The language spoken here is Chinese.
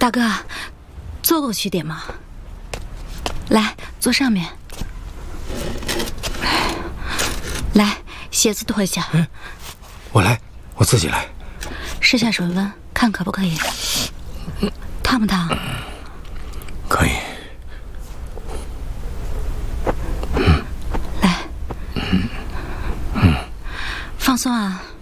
大哥，坐过去点嘛。来，坐上面。来，鞋子脱下。 我来，我自己来。 试下水温，看可不可以？烫不烫？ 可以。 来。放松啊。